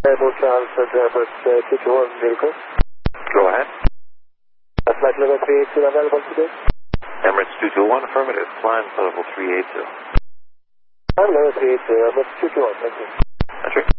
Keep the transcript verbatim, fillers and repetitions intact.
Airport transfer to Emirates uh, two two one vehicle. Go ahead. Uh, flight level three eight two available today? Emirates two two one, affirmative. Climb to level three eight two. I'm level three eight two, Emirates two two one, thank you. That's right.